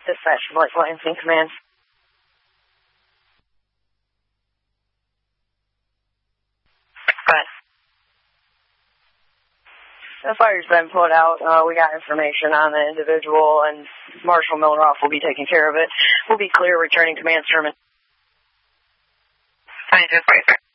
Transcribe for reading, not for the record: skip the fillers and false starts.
Dispatch from Lake Lansing Command. Right. The fire's been put out. We got information on the individual, and Marshal Milleroff will be taking care of it. We'll be clear returning command, Sherman. 22, 43.